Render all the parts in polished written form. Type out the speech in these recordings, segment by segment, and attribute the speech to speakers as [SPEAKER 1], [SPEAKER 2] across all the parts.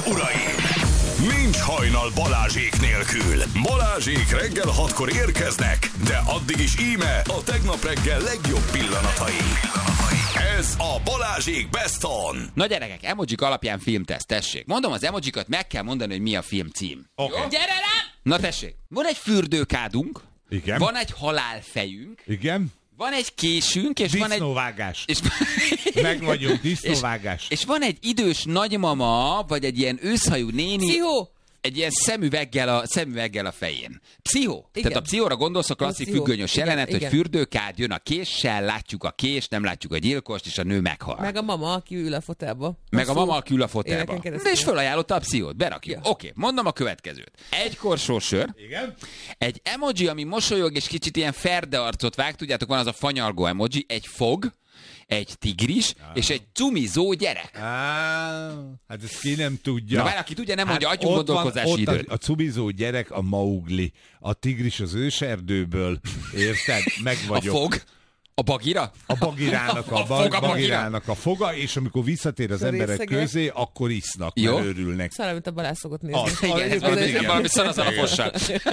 [SPEAKER 1] uraim! Nincs hajnal Balázsék nélkül. Balázsék reggel 6-kor érkeznek, de addig is íme a tegnap reggel legjobb pillanatai. Ez a Balázsék Best On.
[SPEAKER 2] Na gyerekek, emojik alapján filmteszt, tessék. Mondom az emojikat, meg kell mondani, hogy mi a film cím.
[SPEAKER 3] Okay.
[SPEAKER 2] Gyere rám! Na tessék, van egy fürdőkádunk,
[SPEAKER 3] igen.
[SPEAKER 2] Van egy halálfejünk,
[SPEAKER 3] igen.
[SPEAKER 2] Van egy késünk, és van egy...
[SPEAKER 3] Disznóvágás. Meg vagyunk, disznóvágás.
[SPEAKER 2] És van egy idős nagymama, vagy egy ilyen őszhajú néni...
[SPEAKER 4] Pszichó!
[SPEAKER 2] Egy ilyen szemüveggel a fején. Pszichó.
[SPEAKER 4] Igen.
[SPEAKER 2] Tehát a pszichóra gondolsz, a klasszik függönyös jelenet, hogy fürdőkád jön a késsel, látjuk a kést, nem látjuk a gyilkost, és a nő meghal.
[SPEAKER 4] Meg a mama, aki ül a fotelba.
[SPEAKER 2] Meg a mama, aki ül a fotelba. És felajánlotta a pszichót, berakjuk.
[SPEAKER 4] Ja.
[SPEAKER 2] Oké, mondom a következőt. Egy korsó sör.
[SPEAKER 3] Igen.
[SPEAKER 2] Egy emoji, ami mosolyog, és kicsit ilyen ferde arcot vág, tudjátok, van az a fanyalgó emoji, egy fog, egy tigris, és egy cumizó gyerek.
[SPEAKER 3] Hát ezt ki nem tudja.
[SPEAKER 2] Na várj, aki tudja, nem mondja, adjunk gondolkozási időt.
[SPEAKER 3] A cumizó gyerek a Maugli, a tigris az őserdőből, érted? Meg vagyok.
[SPEAKER 2] A fog? A bagira?
[SPEAKER 3] A bagirának bagirának a foga, és amikor visszatér az emberek közé, akkor isznak, mert örülnek.
[SPEAKER 4] Szar, amit a Balázs szokott nézni.
[SPEAKER 2] Igen, valami szar az alapossal.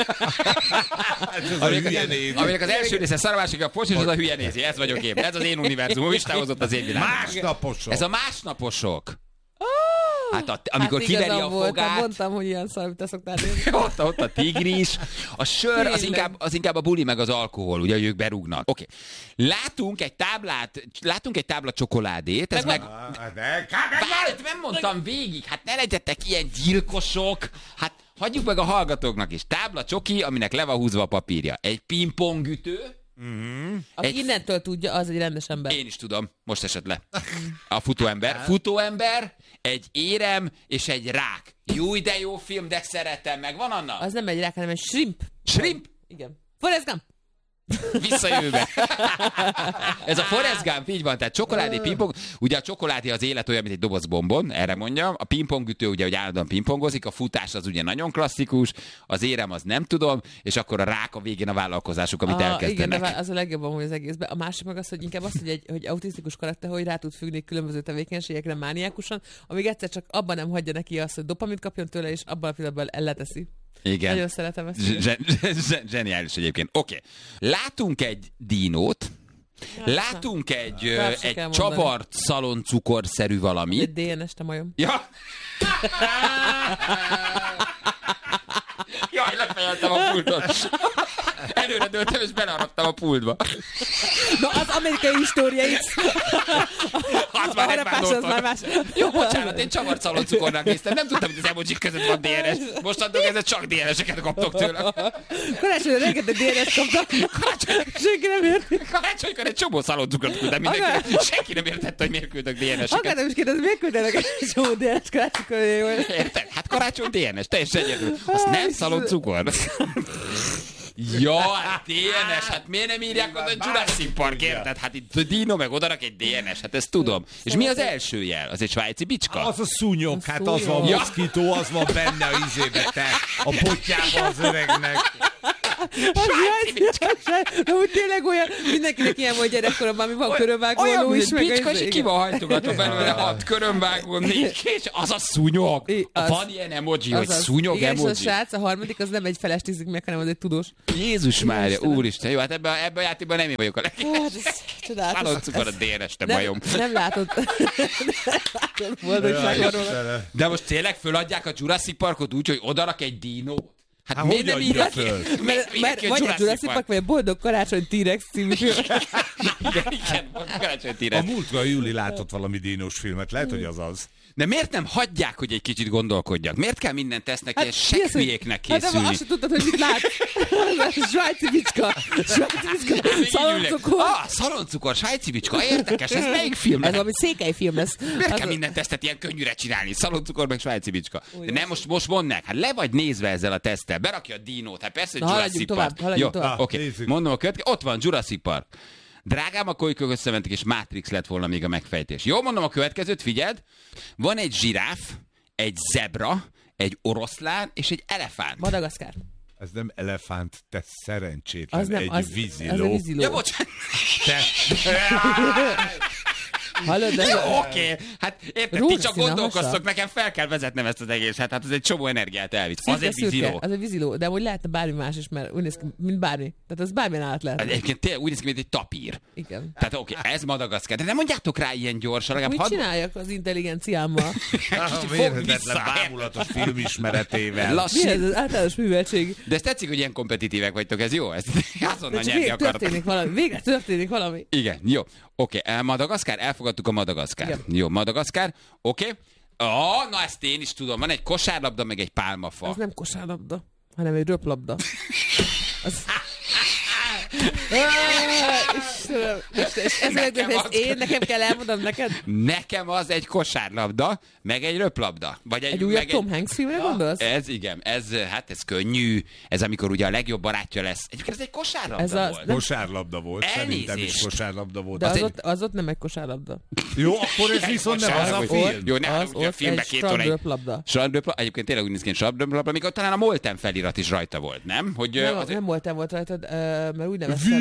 [SPEAKER 2] Aminek az első része szar, a másik a pos, és az a hülye nézi. Ez vagyok én. Ez az én univerzumom, Isten az én világom.
[SPEAKER 3] Másnaposok.
[SPEAKER 2] Ez a másnaposok. Hát amikor kiveri a fogát...
[SPEAKER 4] Mondtam, hogy ilyen szar, amit te szoktál nézni.
[SPEAKER 2] ott a tigris. A sör az inkább a buli meg az alkohol, ugye ők berúgnak. Oké. Látunk egy tábla csokoládét, ez meg... Várj, nem mondtam végig, hát ne legyetek ilyen gyilkosok. Hát hagyjuk meg a hallgatóknak is. Tábla csoki, aminek le van húzva a papírja. Egy pingpongütő.
[SPEAKER 4] Aki innentől tudja, az egy rendes ember.
[SPEAKER 2] Én is tudom, most esett le. A futóember, egy érem és egy rák. Júj, de jó film, de szeretem meg. Van Anna?
[SPEAKER 4] Az nem egy rák, hanem egy shrimp.
[SPEAKER 2] Shrimp?
[SPEAKER 4] Igen. Forrest Gump.
[SPEAKER 2] Visszajövőbe. Ez a Forrest Gump, így van, tehát csokoládé, pingpong. Ugye a csokoládé az élet olyan, mint egy doboz bombon, erre mondjam. A pingpongütő ugye, hogy állandóan pingpongozik, a futás az ugye nagyon klasszikus, az érem az nem tudom, és akkor a rák a végén a vállalkozások, amit elkezdenek.
[SPEAKER 4] Igen, az a legjobb amúgy az egészben. A másik meg az, hogy inkább az, hogy autisztikus karakter, hogy rá tud függni különböző tevékenységekre mániákusan, amíg egyszer csak abban nem hagyja neki azt, hogy dopamint kapjon tőle, és abban a pillanatban elleteszi.
[SPEAKER 2] Igen.
[SPEAKER 4] Nagyon szeretem ezt.
[SPEAKER 2] Zseniális egyébként. Oké. Látunk egy dinót, látunk egy csavart szaloncukorszerű valamit.
[SPEAKER 4] Egy DNS, te majom.
[SPEAKER 2] Ja. Jaj, lefejeltem a pultot. Előre dőltem, és belearadtam a pultba.
[SPEAKER 4] No, az amerikai históriait.
[SPEAKER 2] Az már más. Jó, bocsánat, én csavart szaloncukornak néztem. Nem tudtam, hogy az emojik között van DNS. Mostantól kezdve csak DNS-eket kaptok tőle.
[SPEAKER 4] Karácsonyra rengeteg DNS kaptak. Senki nem érti.
[SPEAKER 2] Karácsonykor egy csomó szaloncukrot küldtem mindenkinek. Senki nem értette, hogy miért küldök DNS-eket.
[SPEAKER 4] Akartam is kérdezni, miért küldenek egy csomó DNS karácsonykor?
[SPEAKER 2] Érted? Hát karácsony DNS, teljesen egyedül. Az nem szaloncukor. Ja, hát DNS, hát miért nem írják oda a Jurassic Park, érted? Hát itt Dino meg odarak egy DNS, hát ezt tudom. És mi az első jel? Az egy svájci bicska?
[SPEAKER 3] Az a szúnyog, hát az van a moszkító, az van benne a izébe, te, a potyába az öregnek.
[SPEAKER 4] De úgy tényleg olyan, mindenkinek ilyen volt gyerekkoromban, ami van körömvágó is.
[SPEAKER 2] Olyan, bicska, és ki van hajtogatva belőle 6 körömvágó, 4 kés, az a szúnyog. Van ilyen emoji, hogy szúnyog emoji.
[SPEAKER 4] Igen, és a srác, a harmadik, az nem egy felestízik meg, hanem az egy tudós.
[SPEAKER 2] Jézus Mária, úristen, jó, hát ebben a játékban nem én vagyok a legjobb. Szaloncukor a DNS, te bajom.
[SPEAKER 4] Nem látod. Boldogságról.
[SPEAKER 2] De most tényleg föladják a Jurassic Parkot úgy, hogy odarak egy dinót?
[SPEAKER 3] Hát miért nem írja föl?
[SPEAKER 4] Mert vagy a Jurassic Park, vagy a Boldog Karácsony T-Rex című film.
[SPEAKER 2] Igen, Karácsony T-Rex.
[SPEAKER 3] A múltkor Júli látott valami dínos filmet, lehet, hogy az az.
[SPEAKER 2] De miért nem hagyják, hogy egy kicsit gondolkodjak? Miért kell minden tesznek ilyen sekhülyéknek készülni?
[SPEAKER 4] Hát azt sem tudtad, hogy mit látsz. Svájci bicska. Szaloncukor.
[SPEAKER 2] Szaloncukor, svájci bicska. Érdekes, ez melyik film?
[SPEAKER 4] Ez valami székely film lesz.
[SPEAKER 2] Miért kell minden tesztet ilyen könnyűre csinálni? Szaloncukor meg svájci bicska. De nem, most mondd meg. Hát le vagy nézve ezzel a teszttel. Berakja a dinót. Hát persze, hogy Jurassic Park.
[SPEAKER 4] Haladjunk tovább.
[SPEAKER 2] Oké, mondom a következő. Ott van Jurassic Park. Drágám, a kolykök összementek, és Matrix lett volna még a megfejtés. Jó, mondom a következőt, figyeld. Van egy zsiráf, egy zebra, egy oroszlán és egy elefánt.
[SPEAKER 4] Madagaszkár.
[SPEAKER 3] Ez nem elefánt, te szerencsétlen,
[SPEAKER 4] az nem,
[SPEAKER 3] egy
[SPEAKER 4] az,
[SPEAKER 3] víziló.
[SPEAKER 4] Az a víziló.
[SPEAKER 2] Ja, bocsánat.
[SPEAKER 4] Hallod, de...
[SPEAKER 2] Jó, oké. Hát érted, ti csak gondolkoztok, nekem fel kell vezetnem ezt az egészet. Hát ez egy csomó energiát elvisz. Az egy víziló.
[SPEAKER 4] Az egy víziló, de hogy lehetne bármi más is, mert úgy néz ki, mint bármi. Tehát az bármilyen állat lehet.
[SPEAKER 2] Egyébként tényleg úgy néz ki, mint egy tapír.
[SPEAKER 4] Igen.
[SPEAKER 2] Tehát oké, ez Madagaszkár. De nem mondjátok rá ilyen gyorsan.
[SPEAKER 4] Mit csináljak az intelligenciámmal?
[SPEAKER 3] Mérhetetlen bámulatos filmismeretével.
[SPEAKER 2] Lassú.
[SPEAKER 4] Mi ez az általános műveltség?
[SPEAKER 2] De ezt tetszik, hogy ilyen kompetitívek vagytok, ez jó? Ezt azonnal nyerni akartok.
[SPEAKER 4] Végre történik valami.
[SPEAKER 2] Igen, jó. Oké, Madagaszkár, elfogadtuk a Madagaszkár.
[SPEAKER 4] Igen.
[SPEAKER 2] Jó, Madagaszkár, oké. Na ezt én is tudom. Van egy kosárlabda, meg egy pálmafa.
[SPEAKER 4] Az nem kosárlabda, hanem egy röplabda. Az... Istenem, nekem kell elmondom neked?
[SPEAKER 2] Nekem az egy kosárlabda, meg egy röplabda. Vagy
[SPEAKER 4] egy újabb Tom Hanks filmre gondolsz?
[SPEAKER 2] Ez igen, ez könnyű. Ez amikor ugye a legjobb barátja lesz. Egyébként ez egy kosárlabda volt.
[SPEAKER 3] Kosárlabda volt, szerintem is kosárlabda volt.
[SPEAKER 4] De az ott nem egy kosárlabda.
[SPEAKER 3] Jó, akkor ez viszont nem az a film.
[SPEAKER 2] Jó, nem,
[SPEAKER 4] az ott egy strandröplabda.
[SPEAKER 2] Egyébként tényleg úgy néz ki, hogy strandröplabda, amikor talán a Molten felirat is rajta volt, nem? Hogy
[SPEAKER 4] nem Molten volt rajta, mert úgy nevezte.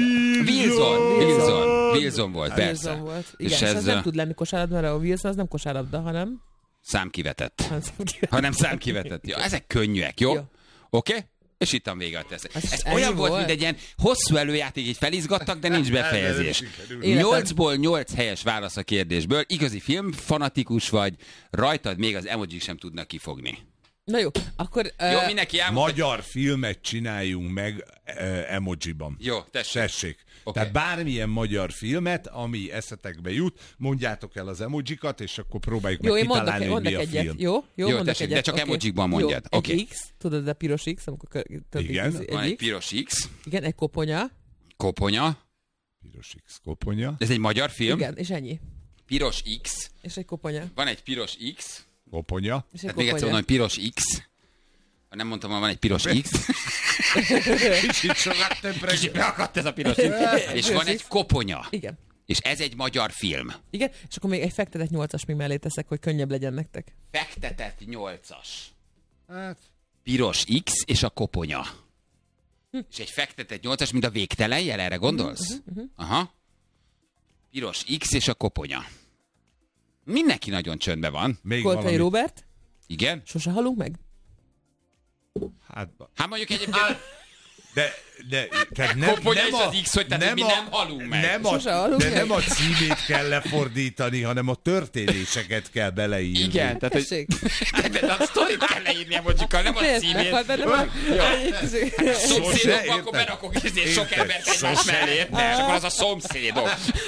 [SPEAKER 2] Wilson volt, persze.
[SPEAKER 4] Wilson volt. Igen, és ez nem tud lenni kosárlabda, mert a Wilson az nem kosárlabda, hanem...
[SPEAKER 2] Számkivetett. Hanem számkivetett. Ja, ezek könnyűek, jó? Oké? És itt a vége a tesz. Ez olyan volt, mint egy ilyen hosszú előjáték, így felizgattak, de nincs befejezés. 8-ból 8 helyes válasz a kérdésből. Igazi filmfanatikus vagy, rajtad még az emojik sem tudnak kifogni.
[SPEAKER 4] Na jó, akkor...
[SPEAKER 2] Jó, mindenki elmondta.
[SPEAKER 3] Magyar filmet csináljunk meg emojiban.
[SPEAKER 2] Jó, tessék.
[SPEAKER 3] Okay. Tehát bármilyen magyar filmet, ami eszetekbe jut, mondjátok el az emojikat, és akkor próbáljuk meg kitalálni, hogy mi a film.
[SPEAKER 4] Jó, mondok
[SPEAKER 2] tessék,
[SPEAKER 4] egyet.
[SPEAKER 2] De csak emojikban mondjad.
[SPEAKER 4] Egy X, tudod, a piros X, amikor...
[SPEAKER 3] Igen.
[SPEAKER 2] Van egy piros X.
[SPEAKER 4] Igen, egy koponya.
[SPEAKER 3] Piros X, koponya.
[SPEAKER 2] Ez egy magyar film?
[SPEAKER 4] Igen, és ennyi.
[SPEAKER 2] Piros X.
[SPEAKER 4] És egy koponya.
[SPEAKER 2] Van egy piros X.
[SPEAKER 3] Koponya.
[SPEAKER 2] Tehát még egyszer mondom, hogy piros X. Nem mondtam, hogy van egy piros X. Kicsit beakadt ez a piros X. És van egy koponya.
[SPEAKER 4] Igen.
[SPEAKER 2] És ez egy magyar film.
[SPEAKER 4] Igen, és akkor még egy fektetett 8-as még mellé teszek, hogy könnyebb legyen nektek.
[SPEAKER 2] Fektetett 8-as. Piros X és a koponya. És egy fektetett 8-as, mint a végtelen jel, erre gondolsz? Aha. Piros X és a koponya. Mindenki nagyon csöndben van.
[SPEAKER 4] Koltai Róbert.
[SPEAKER 2] Igen.
[SPEAKER 4] Sose halunk meg?
[SPEAKER 2] Hát mondjuk egyébként...
[SPEAKER 3] De
[SPEAKER 2] koponya és az X, hogy tehát mi nem halunk meg.
[SPEAKER 3] Nem a címét kell lefordítani, hanem a történéseket kell beleírni.
[SPEAKER 2] Igen, tehát hogy... De a sztorit kell leírni emocsikkal, nem a címét. Szomszédokban, akkor berakok sok embert egymás mellé, és akkor az a szomszédok.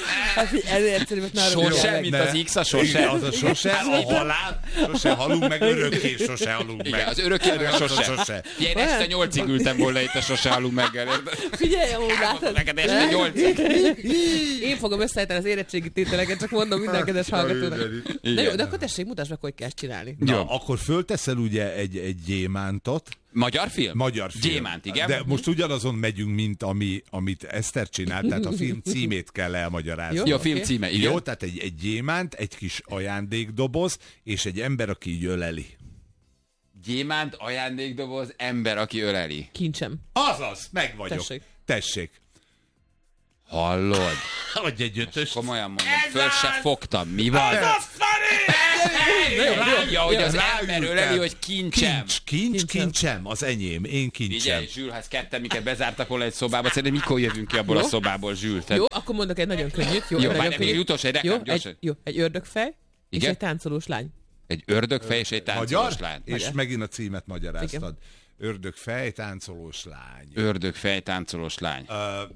[SPEAKER 2] Sose, mint az X, a sose.
[SPEAKER 3] Az a sose, a halál, sose halunk meg, örökké sose halunk meg.
[SPEAKER 2] Igen, az örökké meg a sose. Ilyen este 8-ig ültem volna itt a sose halunk meg.
[SPEAKER 4] Figyelj, amúgy látod?
[SPEAKER 2] Neked este 8-ig.
[SPEAKER 4] Én fogom összeállítani az érettségi tételeket, csak mondom minden kedves hallgatónak. Na jó, de akkor tessék, mutasd meg, hogy kell csinálni.
[SPEAKER 3] Na, akkor fölteszel ugye egy gyémántot.
[SPEAKER 2] Magyar film?
[SPEAKER 3] Magyar film.
[SPEAKER 2] Gyémánt, igen.
[SPEAKER 3] De most ugyanazon megyünk, mint amit Eszter csinált, tehát a film címét kell elmagyarázni.
[SPEAKER 2] Jó, a film címe, igen.
[SPEAKER 3] Jó, tehát egy gyémánt, egy kis ajándékdoboz, és egy ember, aki így öleli.
[SPEAKER 2] Gyémánt, ajándékdoboz, ember, aki öleli.
[SPEAKER 4] Kincsem.
[SPEAKER 3] Azaz, meg vagyok. Tessék.
[SPEAKER 2] Hallod?
[SPEAKER 3] Adj egy ötös.
[SPEAKER 2] Komolyan mondom, föl se fogtam. Mi van?
[SPEAKER 3] Ez az, Feri!
[SPEAKER 2] Látja, hogy az ember öleli, hogy kincsem.
[SPEAKER 3] Kincsem, az enyém, én kincsem.
[SPEAKER 2] Figyelj, Zsül, ha ez ketten minket bezártak volna egy szobába, szerintem mikor jövünk ki abból a szobából, Zsül?
[SPEAKER 4] Jó, akkor mondok egy nagyon könnyűt.
[SPEAKER 2] Jó, már még utolsó egy reklám, gyorsan.
[SPEAKER 4] Jó, egy ördögfej és egy táncolós lány.
[SPEAKER 2] Egy ördögfej és egy táncolós lány.
[SPEAKER 3] És megint a címet magyaráztad. Ördögfej, táncolós lány.
[SPEAKER 2] Ördögfej, táncolós lány.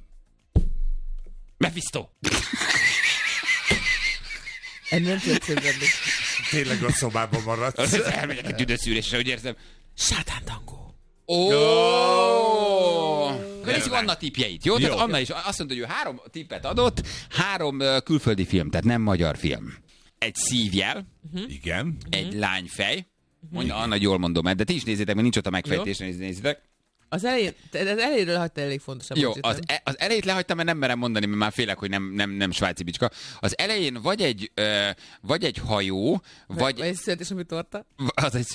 [SPEAKER 2] Mephisto!
[SPEAKER 4] Ennél többszörbenni.
[SPEAKER 3] Tényleg a szobában maradsz.
[SPEAKER 2] Elmegyek egy tüdőszűrésre, úgy érzem.
[SPEAKER 4] Sátántangó.
[SPEAKER 2] Nézzük Anna tippjeit, jó? Tehát Anna is azt mondta, hogy ő 3 tippet adott, 3 külföldi film, tehát nem magyar film. Egy szívjel.
[SPEAKER 3] Igen.
[SPEAKER 2] Egy lányfej. Mondja, Anna, jól mondom, de ti is nézzétek, mert nincs ott a megfejtés, nézzétek.
[SPEAKER 4] Az elejéről hagyta elég fontos.
[SPEAKER 2] Jó, az elejét lehagytam, mert nem merem mondani, mert már félek, hogy nem svájci bicska. Az elején vagy egy hajó, vagy
[SPEAKER 4] egy születésnapű torta.
[SPEAKER 2] Az egy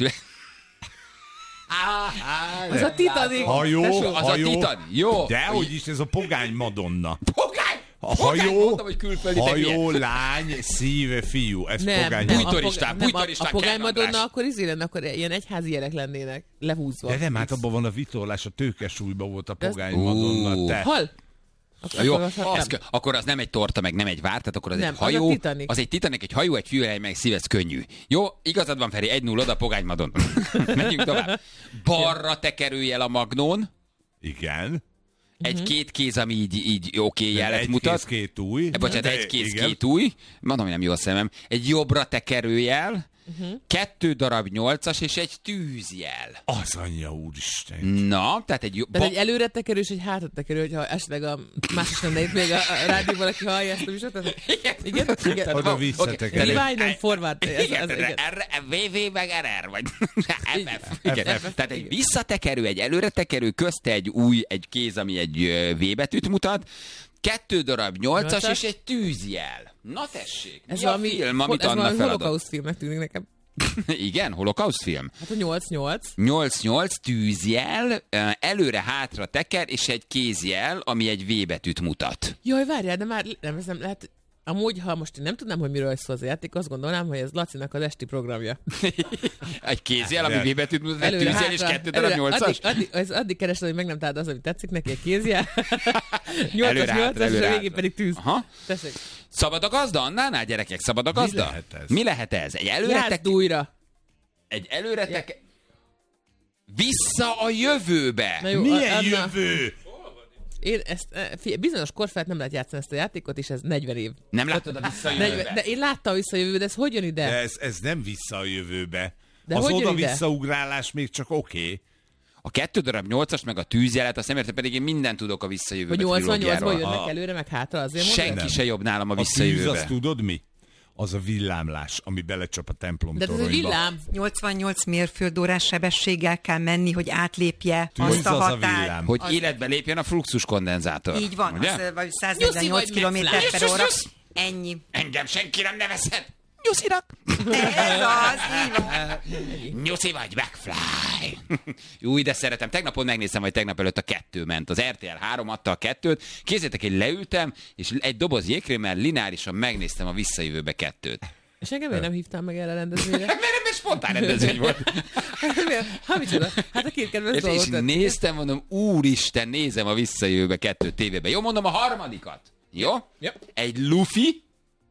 [SPEAKER 4] az a Titanic.
[SPEAKER 3] Hajó.
[SPEAKER 2] A Titanic, jó.
[SPEAKER 3] Dehogy is, ez a pogány Madonna.
[SPEAKER 2] Pogány!
[SPEAKER 3] A hajó,
[SPEAKER 2] mondtam, hogy külföldi,
[SPEAKER 3] hajó, lány, szíve, fiú. Ez pogány.
[SPEAKER 2] Bújturistán
[SPEAKER 4] a Pogány Madonna akkor lenne, akkor ilyen egyházi jelek lennének, lehúzva.
[SPEAKER 3] De nem, hát abban van a vitorlás, a tőkesúlyban volt a Pogány Madonna. Te.
[SPEAKER 4] Hal?
[SPEAKER 2] Jó, akkor az nem egy torta, meg nem egy vár, tehát akkor az nem, egy hajó. Az egy Titanic, egy hajó, egy fűhely, meg szív, ez könnyű. Jó, igazad van, Feri, 1-0 oda, Pogány Madonna. Menjünk tovább. Balra tekerőjel a magnón.
[SPEAKER 3] Igen.
[SPEAKER 2] Egy-két kéz, ami így oké jelet mutat.
[SPEAKER 3] Egy kéz, két ujj.
[SPEAKER 2] Bocsánat, egy kéz, két ujj. Mondom, hogy nem jó a szemem. Egy jobbra tekerőjel. 2 darab 8-as és egy tűzjel.
[SPEAKER 3] Az anyja úristen.
[SPEAKER 2] Na, tehát egy
[SPEAKER 4] Tehát egy előre tekerő és egy hátra tekerő, hogyha esetleg a más is lenne itt még a rádióban, valaki hallja ezt a műsort. Igen.
[SPEAKER 3] Oda visszatekerő.
[SPEAKER 4] Rewind and forward.
[SPEAKER 2] Igen, VV meg RR, vagy FF. Tehát egy visszatekerő, egy előre tekerő, közt egy egy kéz, ami egy V betűt mutat, 2 darab 8-as és egy tűzjel. Na tessék, mi a film, amit Anna feladott? Ez
[SPEAKER 4] holokauszt filmnek tűnik nekem.
[SPEAKER 2] Igen, holokauszt film.
[SPEAKER 4] Hát a 8-8.
[SPEAKER 2] 8-8, tűzjel, előre-hátra teker, és egy kézjel, ami egy V betűt mutat.
[SPEAKER 4] Jaj, várjál, de már ez nem lehet... Amúgy, ha most én nem tudnám, hogy miről szól az a játék, azt gondolnám, hogy ez Lacinak az esti programja.
[SPEAKER 2] Egy kézjel, ami V betűt mutat, egy tűzjel és 2 darab 8-as?
[SPEAKER 4] Addig keresed, hogy meg nem találod az, ami tetszik neki, egy kézjel. 8-as, és a végén pedig tűz. Tessék.
[SPEAKER 2] Szabad a gazda Annánál, gyerekek? Szabad a gazda? Mi lehet ez? Egy előre
[SPEAKER 4] újra.
[SPEAKER 2] Egy előre vissza a jövőbe.
[SPEAKER 4] Jó,
[SPEAKER 3] milyen jövő?
[SPEAKER 4] Én bizonyos kor felett nem lehet játszani ezt a játékot, és ez 40 év.
[SPEAKER 2] Nem láttad a visszajövőbe?
[SPEAKER 4] De én láttam a visszajövőbe, de ez hogy jön ide?
[SPEAKER 3] De ez nem vissza a jövőbe.
[SPEAKER 4] De
[SPEAKER 3] az
[SPEAKER 4] oda-visszaugrálás
[SPEAKER 3] még csak oké.
[SPEAKER 2] A 2 darab 8-as, meg a tűzjelet, azt nem értem, pedig én mindent tudok a visszajövőbe.
[SPEAKER 4] Hogy 88-ból jönnek előre, meg hátra, azért mondom.
[SPEAKER 2] Senki se jobb nálam a visszajövőbe.
[SPEAKER 3] A tűz, azt tudod mi? Az a villámlás, ami belecsap a templom toronyba.
[SPEAKER 4] De ez egy villám.
[SPEAKER 5] 88 mérföldórás sebességgel kell menni, hogy átlépje azt a határt.
[SPEAKER 2] Hogy életbe lépjen a fluxus kondenzátor.
[SPEAKER 5] Így van, az 148 km/h. Ennyi.
[SPEAKER 2] Engem senki nem nevezhet. Nyuszinak.
[SPEAKER 5] Ez az, így van.
[SPEAKER 2] Nyuszi vagy, McFly. Új, de szeretem. Tegnapon megnéztem, hogy tegnap előtt a 2 ment. Az RTL 3 adta a 2-t. Képzeljétek, hogy leültem, és egy doboz jégkrémmel lineárisan megnéztem a visszajövőbe 2-t.
[SPEAKER 4] És engem miért nem hívtam meg erre a rendezvényre?
[SPEAKER 2] Mert spontán rendezvény volt.
[SPEAKER 4] Hát a két kedvenc dolgot.
[SPEAKER 2] És néztem, mondom, úristen, nézem a visszajövőbe 2 tévében. Jó, mondom a harmadikat. Jó? Egy Luffy.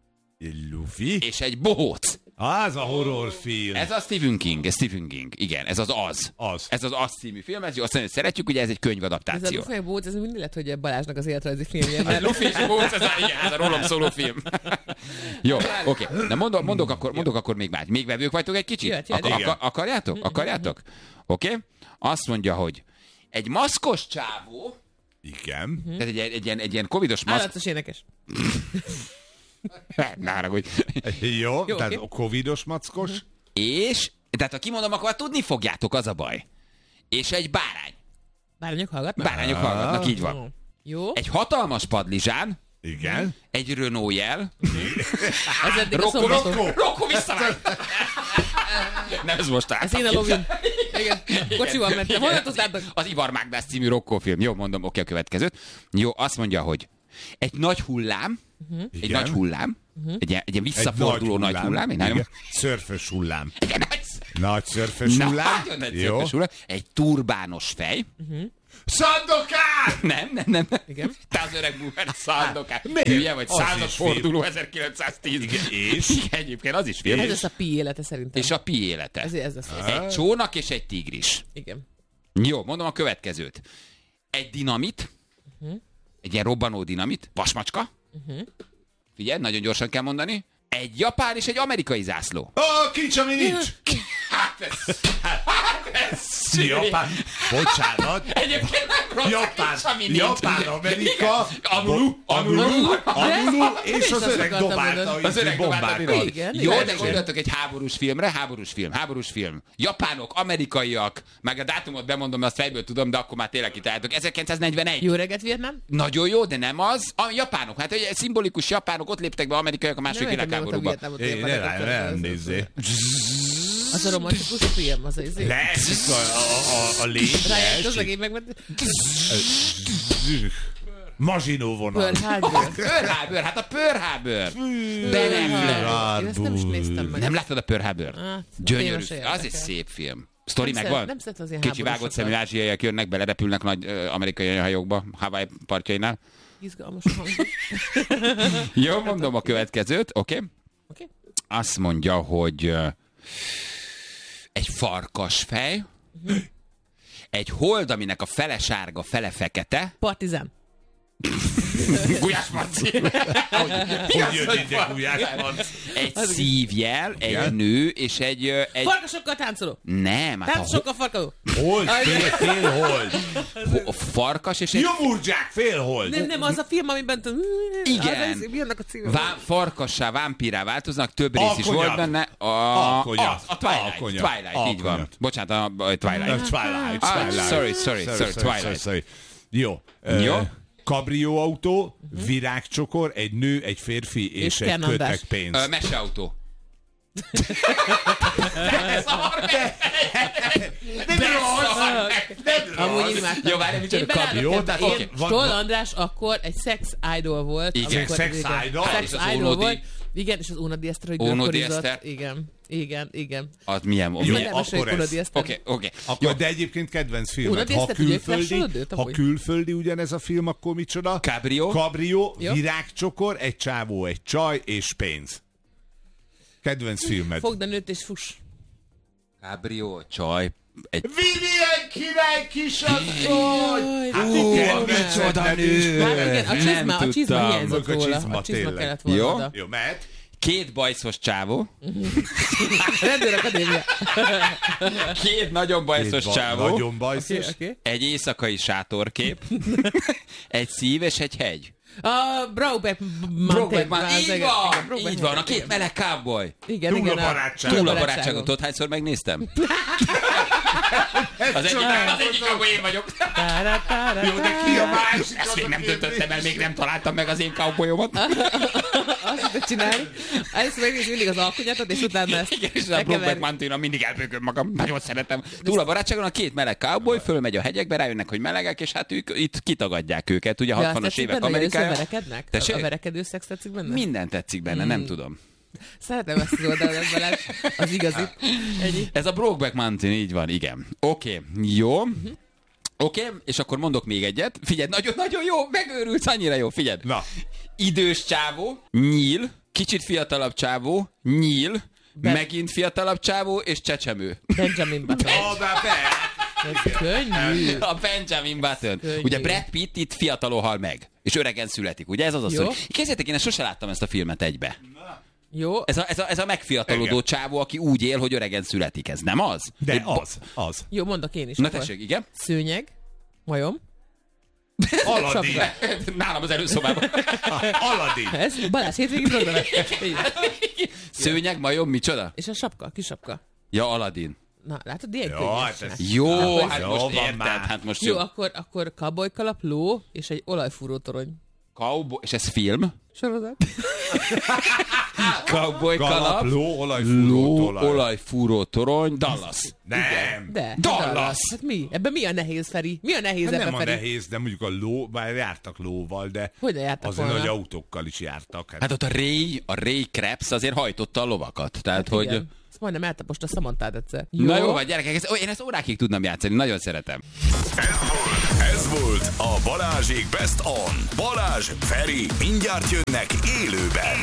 [SPEAKER 2] És egy bohóc.
[SPEAKER 3] Az a horrorfilm.
[SPEAKER 2] Ez a Stephen King, igen, ez az. Ez az Az című film, ez jó, azt mondja, szeretjük, ugye ez egy könyvadaptáció.
[SPEAKER 4] Ez a Luffy és Bohóc, ez mindig lett, hogy Balázsnak az életrajzi filmje.
[SPEAKER 2] A Luffy és Bohóc, ez a rólam szóló film. Jó, oké. De mondok akkor még más. Még vevők vagytok egy kicsit? Akarjátok? Oké. Azt mondja, hogy egy maszkos csávó.
[SPEAKER 3] Igen.
[SPEAKER 2] Tehát egy ilyen covidos maszk.
[SPEAKER 4] Állatos énekes.
[SPEAKER 2] Ne haragudj.
[SPEAKER 3] Jó, tehát a covidos mackos.
[SPEAKER 2] És, tehát ha kimondom, akkor tudni fogjátok, az a baj. És egy bárány.
[SPEAKER 4] Bárányok hallgatnak?
[SPEAKER 2] Bárányok hallgatnak, így van.
[SPEAKER 4] Jó.
[SPEAKER 2] Egy hatalmas padlizsán.
[SPEAKER 3] Igen.
[SPEAKER 2] Egy Renault jel.
[SPEAKER 4] Rokko
[SPEAKER 2] visszavágy. Nem, ez most
[SPEAKER 4] Ez én a lovin. Igen, kocsival mentem. Honnan tudtátok?
[SPEAKER 2] Az Ivar Mágnás című Rokko film. Jó, mondom, oké, a következőt. Jó, azt mondja, hogy egy nagy hullám, egy nagy hullám, egy ilyen visszaforduló nagy hullám.
[SPEAKER 3] Szörfös hullám.
[SPEAKER 2] Nagy
[SPEAKER 3] szörfös hullám.
[SPEAKER 2] Jó. Egy turbános fej.
[SPEAKER 3] Sandokán!
[SPEAKER 2] Nem.
[SPEAKER 4] Igen.
[SPEAKER 2] Te az öreg boomer, Sandokán. Hülye vagy, századforduló 1910.
[SPEAKER 3] És?
[SPEAKER 2] Egyébként az is film.
[SPEAKER 4] Ez az a Pi élete szerintem.
[SPEAKER 2] És a Pi élete.
[SPEAKER 4] Ez az.
[SPEAKER 2] Egy csónak és egy tigris.
[SPEAKER 4] Igen.
[SPEAKER 2] Jó, mondom a következőt. Egy dinamit. Egy ilyen robbanó dinamit. Vasmacska. Figyelj, nagyon gyorsan kell mondani. Egy japán és egy amerikai zászló.
[SPEAKER 3] Kincs, ami nincs!
[SPEAKER 2] Hát ez
[SPEAKER 3] Japán. Bocsánat.
[SPEAKER 2] Egyébként nem rossz,
[SPEAKER 3] Japán, Amerika,
[SPEAKER 2] Anulu,
[SPEAKER 3] és az öreg dobálta bombákat.
[SPEAKER 2] Jó, de gondoltok egy háborús film. Japánok, amerikaiak, meg a dátumot bemondom, azt fejből tudom, de akkor már tényleg kitaláltok. 1941.
[SPEAKER 4] Jó reggelt, Vietnám?
[SPEAKER 2] Nagyon jó, de nem az. A japánok, hát egy szimbolikus japánok, ott léptek be amerikaiak a második világháborúba.
[SPEAKER 3] Nem nézzé.
[SPEAKER 4] Az a romantikus film, az az
[SPEAKER 3] lesz a légy.
[SPEAKER 4] Rájött az egész megment.
[SPEAKER 3] Mazsinó vonal.
[SPEAKER 2] Pearl Harbor, hát a Pearl Harbor.
[SPEAKER 4] Ben Affleck. Én ezt nem is néztem meg.
[SPEAKER 2] Nem láttad a Pearl Harbor? Gyönyörű. Az egy szép film. Sztori megvan?
[SPEAKER 4] Nem szeret az ilyen
[SPEAKER 2] kicsi vágott szemű ázsiaiak jönnek, belerepülnek nagy amerikai hajókba, Hawaii partjainál.
[SPEAKER 4] Izgalmas hangzik.
[SPEAKER 2] Jó, mondom a következőt, oké?
[SPEAKER 4] Okay.
[SPEAKER 2] Azt mondja, hogy egy farkasfej, egy hold, aminek a fele sárga, fele fekete.
[SPEAKER 4] Partizán.
[SPEAKER 2] Gulyás Marci.
[SPEAKER 3] Hogy jön ide Gulyás Marci?
[SPEAKER 2] Egy szívjel, egy nő, és egy...
[SPEAKER 4] Farkasokkal táncoló.
[SPEAKER 2] Nem. Hát
[SPEAKER 4] táncosokkal farkadó.
[SPEAKER 3] Hold, fél hold.
[SPEAKER 2] Farkas és egy...
[SPEAKER 3] Nyomurdzsák, fél hold.
[SPEAKER 4] Nem, az a film, amiben...
[SPEAKER 2] Igen.
[SPEAKER 4] Milyennek a címe?
[SPEAKER 2] Farkassá, vámpírá változnak, több rész is volt benne. A Twilight, így van. Bocsánat, a Twilight. Sorry.
[SPEAKER 3] Jó. Kabrióautó, virágcsokor, egy nő, egy férfi és egy kötek pénz.
[SPEAKER 2] Meseautó.
[SPEAKER 4] Amúgy imádtam.
[SPEAKER 2] Jó, várj, micsoda kabrió.
[SPEAKER 4] Stoll András akkor egy sex idol volt.
[SPEAKER 2] Igen,
[SPEAKER 3] sex
[SPEAKER 4] idol volt. Igen, és az Una Diester, hogy görkorizott. Igen.
[SPEAKER 2] Az milyen?
[SPEAKER 3] Oké. De egyébként kedvenc filmek. Ha külföldi ugyanez a film, akkor micsoda? Kabrió, virágcsokor, egy csávó, egy csaj és pénz. Kedvenc filmed.
[SPEAKER 4] Fogd a nőt és fuss.
[SPEAKER 2] Kabrió, csaj, egy...
[SPEAKER 3] Vilien király kisasszony!
[SPEAKER 2] Micsoda nő!
[SPEAKER 4] Igen, a csizma hiányzott róla. A csizma kellett volna.
[SPEAKER 3] Jó, mehet.
[SPEAKER 2] Két bajszos csávó.
[SPEAKER 4] Rendőrakadémia.
[SPEAKER 2] Két nagyon bajszos csávó.
[SPEAKER 3] Nagyon bajszos.
[SPEAKER 4] Okay.
[SPEAKER 2] Egy éjszakai sátorkép. Egy szív és egy hegy.
[SPEAKER 4] A Brokeback Mountain.
[SPEAKER 2] Így van, a két meleg cowboy.
[SPEAKER 4] Igen,
[SPEAKER 3] Túl a
[SPEAKER 2] barátságot. Tudod, hányszor megnéztem? Az egyik cowboy én vagyok.
[SPEAKER 3] Jó, de ki a másik?
[SPEAKER 2] Ezt még nem döntöttem el, még nem találtam meg az én cowboyomat.
[SPEAKER 4] Azt tudod csinálni. Először megnézni mindig az alkonyatot, és utána ezt.
[SPEAKER 2] Igen, és a Brokeback Mountain mindig elbőgöm magam. Nagyon szeretem. Túl a barátságon a két meleg cowboy fölmegy a hegyekbe, rájönnek, hogy melegek, és hát ők itt kitagadják őket. Ugye a 60-as évek Amerikája.
[SPEAKER 4] Verekednek? A verekedő szex tetszik benne?
[SPEAKER 2] Minden tetszik benne, nem tudom.
[SPEAKER 4] Szeretem ezt az oldalat Balázs, az igazi. Ennyi.
[SPEAKER 2] Ez a Brokeback Mountain, így van, igen. Oké, jó. Oké, és akkor mondok még egyet. Figyelj, nagyon jó, megőrülsz, annyira jó, figyelj.
[SPEAKER 3] Na.
[SPEAKER 2] Idős csávó, nyíl, kicsit fiatalabb csávó, nyíl, megint fiatalabb csávó, és csecsemő.
[SPEAKER 4] Benjamin Button. Ez könnyű.
[SPEAKER 2] A Benjamin Button. Ugye Brad Pitt itt fiatalon hal meg, és öregen születik, ugye ez az a szó. Képzeljétek, én sose láttam ezt a filmet egybe.
[SPEAKER 4] Jó.
[SPEAKER 2] Ez a megfiatalodó csávó, aki úgy él, hogy öregen születik. Ez nem az?
[SPEAKER 3] De az.
[SPEAKER 4] Jó, mondok én is.
[SPEAKER 2] Na tessék, igen.
[SPEAKER 4] Szőnyeg, majom.
[SPEAKER 3] Aladdin.
[SPEAKER 2] Nálam az előszobában.
[SPEAKER 3] Aladdin.
[SPEAKER 4] Ez Balázs hétvégi program.
[SPEAKER 2] Szőnyeg, majom, micsoda?
[SPEAKER 4] És a sapka, kisapka.
[SPEAKER 2] Ja, Aladdin.
[SPEAKER 4] Na, látod, ilyen
[SPEAKER 2] jó, hát most érted, hát most
[SPEAKER 4] jó. Akkor cowboykalap, ló és egy olajfúró torony.
[SPEAKER 2] Cowboy, és ez film?
[SPEAKER 4] Sorozat.
[SPEAKER 2] Cowboykalap,
[SPEAKER 3] ló,
[SPEAKER 2] olajfúró torony, Dallas.
[SPEAKER 3] Nem.
[SPEAKER 4] De.
[SPEAKER 2] Dallas.
[SPEAKER 4] Hát mi? Ebben mi a nehéz, Feri? Mi a nehéz ebben,
[SPEAKER 3] Nem a
[SPEAKER 4] Feri?
[SPEAKER 3] nehéz, de mondjuk a ló, bár jártak lóval, de
[SPEAKER 4] hogy jártak
[SPEAKER 3] azért
[SPEAKER 4] volna?
[SPEAKER 3] nagy autókkal is jártak.
[SPEAKER 2] Hát ott a Ray Krebs azért hajtotta a lovakat. Tehát,
[SPEAKER 4] hát
[SPEAKER 2] hogy...
[SPEAKER 4] Igen. Ezt majdnem eltapost a Samantád egyszer.
[SPEAKER 2] Na jó, vagy gyerekek, én ezt órákig tudnám játszani, nagyon szeretem.
[SPEAKER 1] Ez volt a Balázsék Best On. Balázs, Feri, mindjárt jönnek élőben.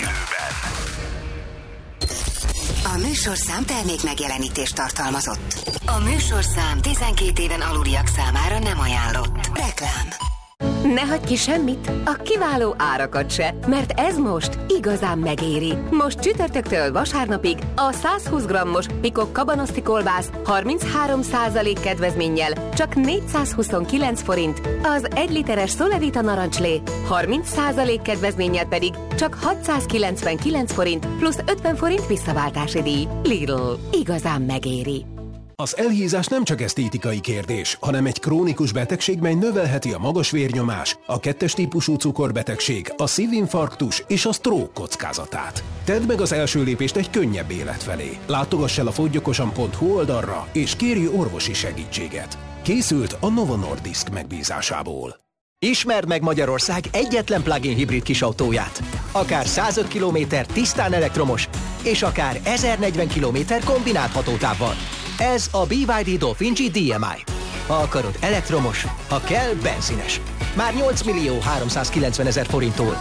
[SPEAKER 6] A műsorszám termék megjelenítést tartalmazott. A műsorszám 12 éven aluliak számára nem ajánlott. Reklám. Ne hagyj ki semmit, a kiváló árakat se, mert ez most igazán megéri. Most csütörtöktől vasárnapig a 120 g-os Pikok kabanoszti kolbász 33% kedvezménnyel csak 429 forint, az 1 literes Solevita narancslé 30% kedvezménnyel pedig csak 699 forint plusz 50 forint visszaváltási díj. Lidl, igazán megéri.
[SPEAKER 7] Az elhízás nem csak esztétikai kérdés, hanem egy krónikus betegség, mely növelheti a magas vérnyomás, a 2-es típusú cukorbetegség, a szívinfarktus és a stroke kockázatát. Tedd meg az első lépést egy könnyebb élet felé. Látogass el a fogyokosan.hu oldalra, és kérj orvosi segítséget. Készült a Novo Nordisk megbízásából.
[SPEAKER 8] Ismerd meg Magyarország egyetlen plug-in hibrid kisautóját. Akár 105 km tisztán elektromos, és akár 1040 km kombinált hatótávval. Ez a BYD Dolphin G DMI. Ha akarod elektromos, ha kell benzines. Már 8.390.000 forinttól.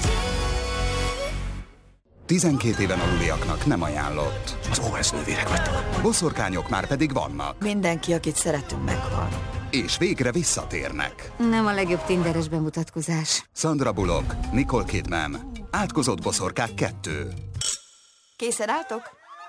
[SPEAKER 9] 12 éven aluliaknak nem ajánlott.
[SPEAKER 10] Az OS nővérek vagytok.
[SPEAKER 9] Boszorkányok már pedig vannak.
[SPEAKER 11] Mindenki, akit szeretünk, meghal.
[SPEAKER 9] És végre visszatérnek.
[SPEAKER 12] Nem a legjobb tinderes bemutatkozás.
[SPEAKER 9] Sandra Bullock, Nicole Kidman. Átkozott boszorkák 2.
[SPEAKER 11] Készen álltok?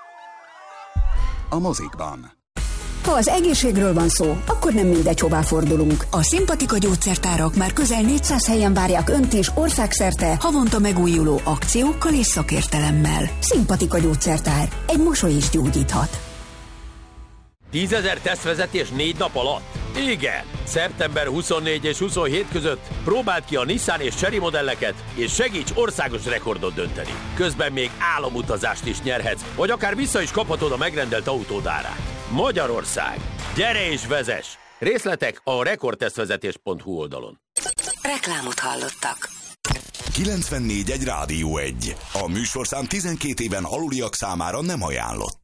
[SPEAKER 9] A mozikban.
[SPEAKER 13] Ha az egészségről van szó, akkor nem mindegy, hová fordulunk. A Szimpatika gyógyszertárak már közel 400 helyen várják Önt is országszerte, havonta megújuló akciókkal és szakértelemmel. Szimpatika gyógyszertár. Egy mosoly is gyógyíthat.
[SPEAKER 14] 10 000 tesztvezetés 4 nap alatt? Igen! Szeptember 24 és 27 között próbáld ki a Nissan és Chery modelleket, és segíts országos rekordot dönteni. Közben még álomutazást is nyerhetsz, vagy akár vissza is kaphatod a megrendelt autód árát. Magyarország! Gyere és vezess! Részletek a rekordtesztvezetés.hu oldalon.
[SPEAKER 6] Reklámot hallottak.
[SPEAKER 1] 94.1 Rádió 1. A műsorszám 12 éven aluliak számára nem ajánlott.